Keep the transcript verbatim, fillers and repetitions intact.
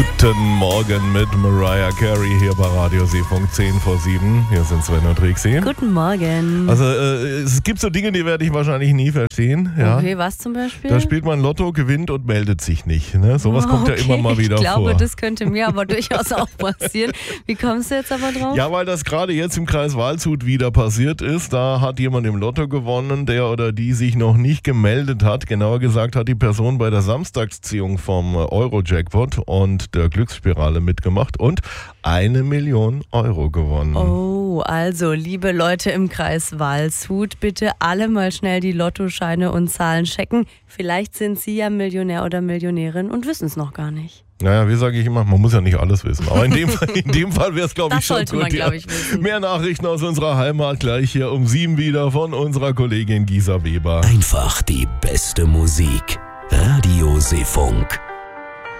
Guten Morgen mit Mariah Carey hier bei Radio Seefunk zehn vor sieben. Hier sind Sven und Trixie. Guten Morgen. Also äh, es gibt so Dinge, die werde ich wahrscheinlich nie verstehen. Ja. Okay, was zum Beispiel? Da spielt man Lotto, gewinnt und meldet sich nicht. Ne? Sowas oh, kommt okay. ja immer mal wieder vor. Ich glaube, vor. Das könnte mir aber durchaus auch passieren. Wie kommst du jetzt aber drauf? Ja, weil das gerade jetzt im Kreis Waldshut wieder passiert ist. Da hat jemand im Lotto gewonnen, der oder die sich noch nicht gemeldet hat. Genauer gesagt hat die Person bei der Samstagsziehung vom Euro-Jackpot und der Glücksspirale mitgemacht und eine Million Euro gewonnen. Oh, also liebe Leute im Kreis Waldshut, bitte alle mal schnell die Lottoscheine und Zahlen checken. Vielleicht sind Sie ja Millionär oder Millionärin und wissen es noch gar nicht. Naja, wie sage ich immer, man muss ja nicht alles wissen. Aber in dem Fall, in dem Fall wäre es, glaube ich, schon sollte gut. Man, Ja. glaub ich, wissen. Mehr Nachrichten aus unserer Heimat gleich hier um sieben wieder von unserer Kollegin Gisa Weber. Einfach die beste Musik. Radio Seefunk.